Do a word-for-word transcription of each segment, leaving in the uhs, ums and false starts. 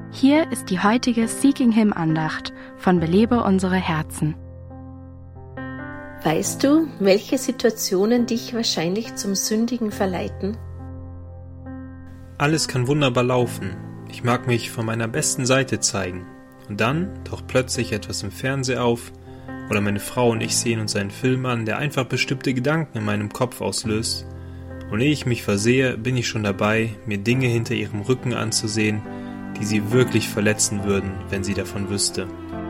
Hier ist die heutige Seeking Him Andacht von Belebe unsere Herzen. Weißt du, welche Situationen dich wahrscheinlich zum Sündigen verleiten? Alles kann wunderbar laufen. Ich mag mich von meiner besten Seite zeigen. Und dann taucht plötzlich etwas im Fernseher auf oder meine Frau und ich sehen uns einen Film an, der einfach bestimmte Gedanken in meinem Kopf auslöst. Und ehe ich mich versehe, bin ich schon dabei, mir Dinge hinter ihrem Rücken anzusehen, die sie wirklich verletzen würden, wenn sie davon wüsste.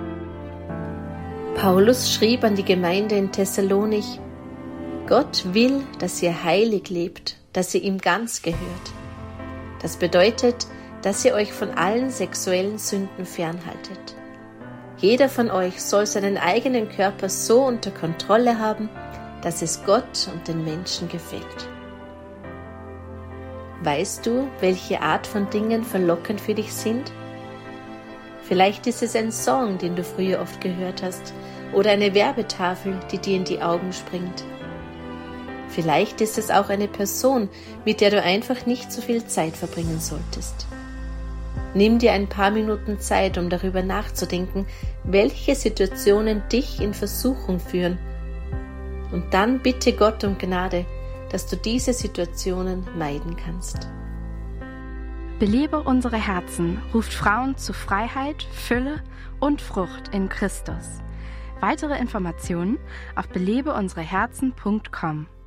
Paulus schrieb an die Gemeinde in Thessalonich: Gott will, dass ihr heilig lebt, dass ihr ihm ganz gehört. Das bedeutet, dass ihr euch von allen sexuellen Sünden fernhaltet. Jeder von euch soll seinen eigenen Körper so unter Kontrolle haben, dass es Gott und den Menschen gefällt. Weißt du, welche Art von Dingen verlockend für dich sind? Vielleicht ist es ein Song, den du früher oft gehört hast, oder eine Werbetafel, die dir in die Augen springt. Vielleicht ist es auch eine Person, mit der du einfach nicht so viel Zeit verbringen solltest. Nimm dir ein paar Minuten Zeit, um darüber nachzudenken, welche Situationen dich in Versuchung führen. Und dann bitte Gott um Gnade, dass du diese Situationen meiden kannst. Belebe unsere Herzen ruft Frauen zu Freiheit, Fülle und Frucht in Christus. Weitere Informationen auf belebe unsere herzen punkt com.